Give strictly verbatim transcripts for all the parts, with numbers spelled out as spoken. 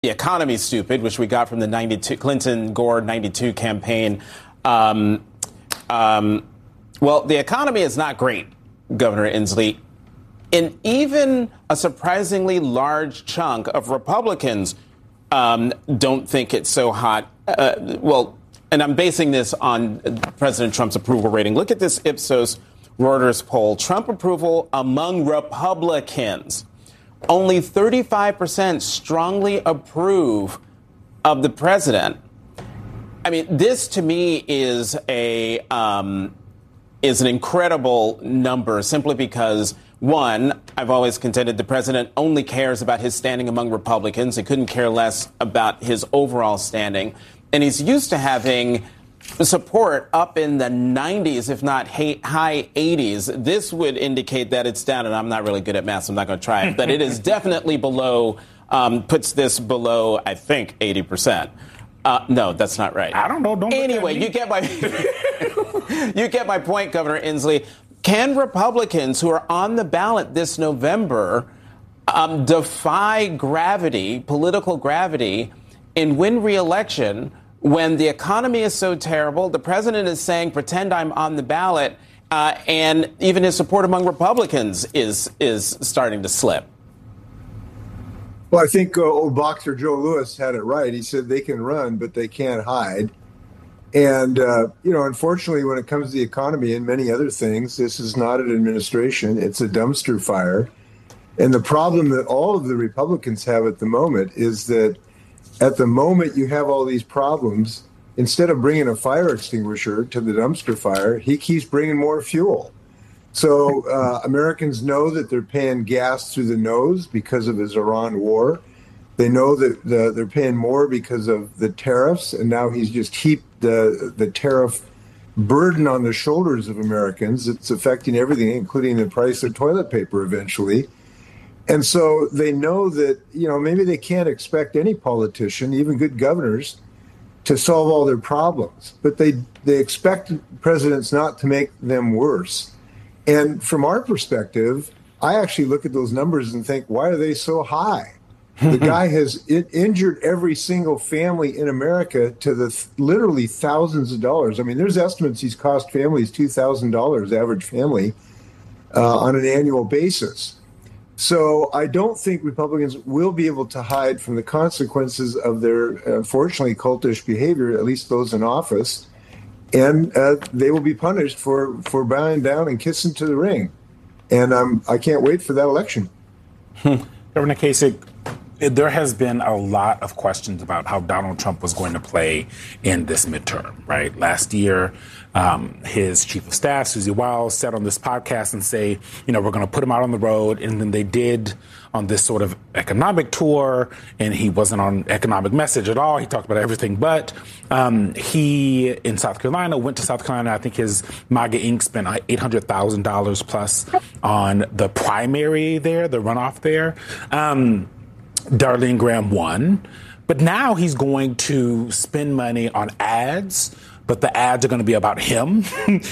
the economy is stupid, which we got from the ninety-two Clinton-Gore ninety-two campaign. Um, um, well, the economy is not great, Governor Inslee. And even a surprisingly large chunk of Republicans um, don't think it's so hot. Uh, well, and I'm basing this on President Trump's approval rating. Look at this Ipsos Reuters poll. Trump approval among Republicans. Only thirty-five percent strongly approve of the president. I mean, this to me is a um, is an incredible number simply because, one, I've always contended the president only cares about his standing among Republicans. He couldn't care less about his overall standing. And he's used to having support up in the nineties, if not high eighties. This would indicate that it's down, and I'm not really good at math, so I'm not going to try it, but it is definitely below, um, puts this below, I think, eighty percent. Uh, no, that's not right. I don't know. Don't anyway, you get my you get my point, Governor Inslee. Can Republicans who are on the ballot this November um, defy gravity, political gravity, and win re-election when the economy is so terrible? The president is saying, pretend I'm on the ballot, uh, and even his support among Republicans is is starting to slip. Well, I think uh, old boxer Joe Louis had it right. He said they can run, but they can't hide. And, uh, you know, unfortunately, when it comes to the economy and many other things, this is not an administration. It's a dumpster fire. And the problem that all of the Republicans have at the moment is that at the moment you have all these problems, instead of bringing a fire extinguisher to the dumpster fire, he keeps bringing more fuel. So uh, Americans know that they're paying gas through the nose because of his Iran war. They know that the, they're paying more because of the tariffs, and now he's just heaped the the tariff burden on the shoulders of Americans. It's affecting everything, including the price of toilet paper eventually. And so they know that, you know, maybe they can't expect any politician, even good governors, to solve all their problems, but they they expect presidents not to make them worse. And from our perspective, I actually look at those numbers and think, why are they so high? The guy has in- injured every single family in America to the th- literally thousands of dollars. I mean, there's estimates he's cost families two thousand dollars, average family, uh, on an annual basis. So I don't think Republicans will be able to hide from the consequences of their, unfortunately, cultish behavior, at least those in office. And uh, they will be punished for, for bowing down and kissing to the ring. And um, I can't wait for that election. Governor Kasich, there has been a lot of questions about how Donald Trump was going to play in this midterm, right? Last year, um, his chief of staff, Susie Wiles, said on this podcast and say, you know, we're going to put him out on the road. And then they did on this sort of economic tour, and he wasn't on economic message at all. He talked about everything. But um, he, in South Carolina, went to South Carolina. I think his MAGA Incorporated spent eight hundred thousand dollars plus on the primary there, the runoff there. Um, Darlene Graham won, but now he's going to spend money on ads, but the ads are going to be about him.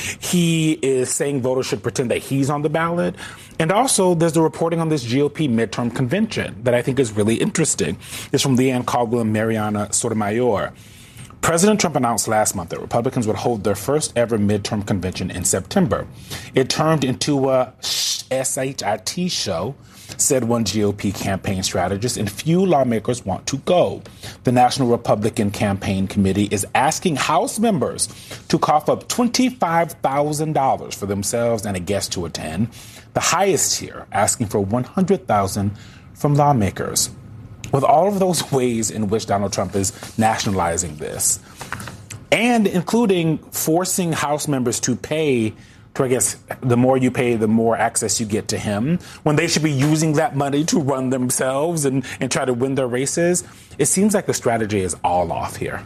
He is saying voters should pretend that he's on the ballot. And also, there's the reporting on this G O P midterm convention that I think is really interesting. It's from Leanne Caldwell and Mariana Sotomayor. President Trump announced last month that Republicans would hold their first ever midterm convention in September. It turned into a S H I T show, said one G O P campaign strategist, and few lawmakers want to go. The National Republican Campaign Committee is asking House members to cough up twenty-five thousand dollars for themselves and a guest to attend, the highest tier asking for one hundred thousand dollars from lawmakers. With all of those ways in which Donald Trump is nationalizing this, and including forcing House members to pay to, I guess, the more you pay, the more access you get to him, when they should be using that money to run themselves and, and try to win their races, it seems like the strategy is all off here.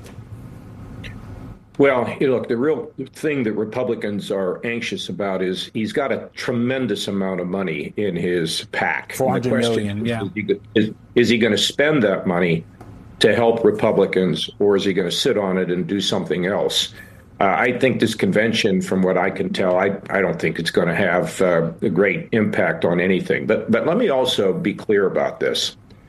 Well, you know, look, the real thing that Republicans are anxious about is he's got a tremendous amount of money in his PAC. four hundred million, is, yeah. Is he, is, is he going to spend that money to help Republicans, or is he going to sit on it and do something else? Uh, I think this convention, from what I can tell, I, I don't think it's going to have uh, a great impact on anything. But but let me also be clear about this.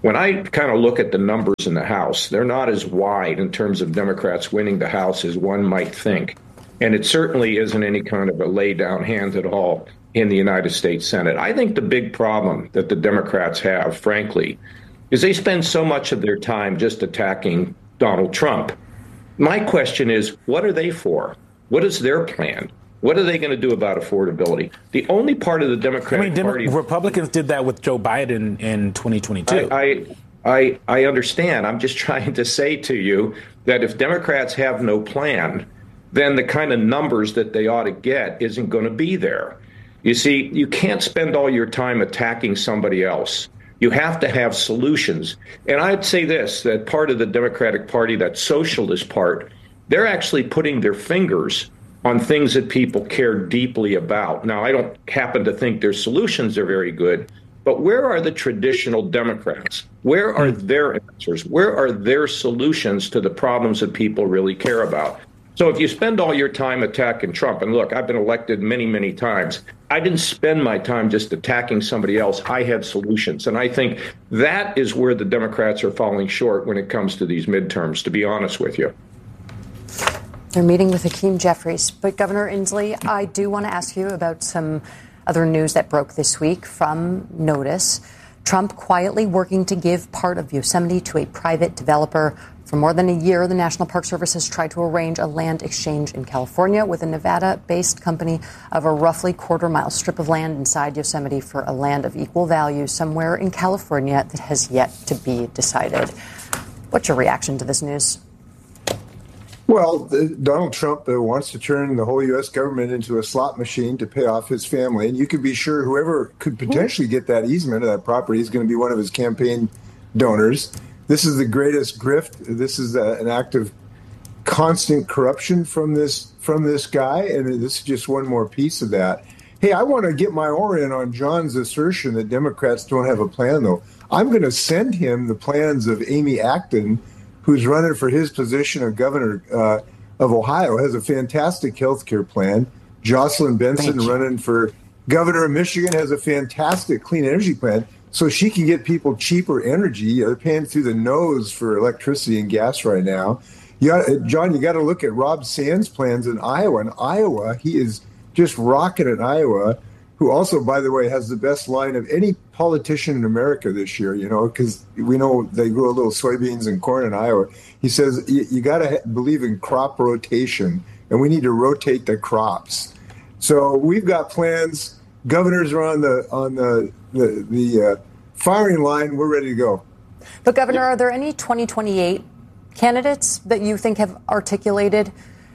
when I kind of look at the numbers in the House, they're not as wide in terms of Democrats winning the House as one might think. And it certainly isn't any kind of a lay down hands at all in the United States Senate. I think the big problem that the Democrats have, frankly, is they spend so much of their time just attacking Donald Trump. My question is, what are they for? What is their plan? What are they going to do about affordability? The only part of the Democratic I mean, Demo- Party... Republicans did that with Joe Biden in twenty twenty-two. I, I, I, I understand. I'm just trying to say to you that if Democrats have no plan, then the kind of numbers that they ought to get isn't going to be there. You see, you can't spend all your time attacking somebody else. You have to have solutions. And I'd say this, that part of the Democratic Party, that socialist part, they're actually putting their fingers on things that people care deeply about. Now, I don't happen to think their solutions are very good, but where are the traditional Democrats? Where are their answers? Where are their solutions to the problems that people really care about? So if you spend all your time attacking Trump, and look, I've been elected many, many times. I didn't spend my time just attacking somebody else. I had solutions. And I think that is where the Democrats are falling short when it comes to these midterms, to be honest with you. They're meeting with Hakeem Jeffries. But Governor Inslee, I do want to ask you about some other news that broke this week from Notice. Trump quietly working to give part of Yosemite to a private developer. For more than a year, the National Park Service has tried to arrange a land exchange in California with a Nevada-based company of a roughly quarter-mile strip of land inside Yosemite for a land of equal value somewhere in California that has yet to be decided. What's your reaction to this news? Well, Donald Trump uh, wants to turn the whole U S government into a slot machine to pay off his family. And you can be sure whoever could potentially get that easement of that property is going to be one of his campaign donors. This is the greatest grift. This is a, an act of constant corruption from this from this guy. And this is just one more piece of that. Hey, I want to get my oar in on John's assertion that Democrats don't have a plan, though. I'm going to send him the plans of Amy Acton, who's running for his position of governor uh, of Ohio, has a fantastic health care plan. Jocelyn Benson, running for governor of Michigan, has a fantastic clean energy plan. So she can get people cheaper energy. They're paying through the nose for electricity and gas right now. You got, John, you got to look at Rob Sands' plans in Iowa. In Iowa, he is just rocking in Iowa, who also, by the way, has the best line of any politician in America this year, you know, because we know they grow a little soybeans and corn in Iowa. He says, you, you got to believe in crop rotation, and we need to rotate the crops. So we've got plans. Governors are on the on the the, the uh, firing line. We're ready to go. But, Governor, are there any twenty twenty-eight candidates that you think have articulated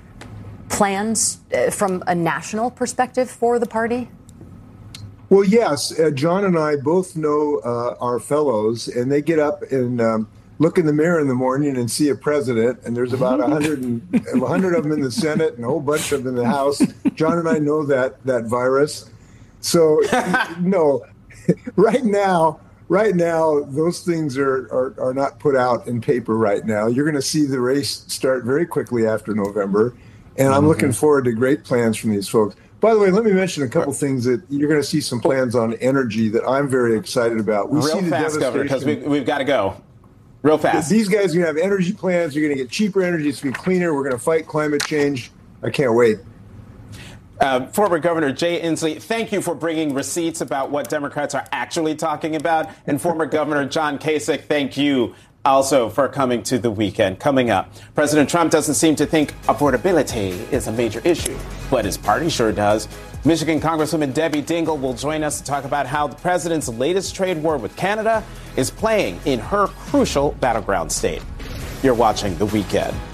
plans from a national perspective for the party? Well, yes. Uh, John and I both know uh, our fellows, and they get up and um, look in the mirror in the morning and see a president, and there's about one hundred, and, one hundred of them in the Senate and a whole bunch of them in the House. John and I know that that virus. So, no, right now, right now, those things are, are, are not put out in paper right now. You're going to see the race start very quickly after November, and I'm mm-hmm. looking forward to great plans from these folks. By the way, let me mention a couple things that you're going to see some plans on energy that I'm very excited about. We Real see the fast, Governor, because we, we've got to go. Real fast. These guys are going to have energy plans. You're going to get cheaper energy. It's going to be cleaner. We're going to fight climate change. I can't wait. Uh, former Governor Jay Inslee, thank you for bringing receipts about what Democrats are actually talking about. And former Governor John Kasich, thank you also for coming to the weekend. Coming up, President Trump doesn't seem to think affordability is a major issue, but his party sure does. Michigan Congresswoman Debbie Dingell will join us to talk about how the president's latest trade war with Canada is playing in her crucial battleground state. You're watching The Weekend.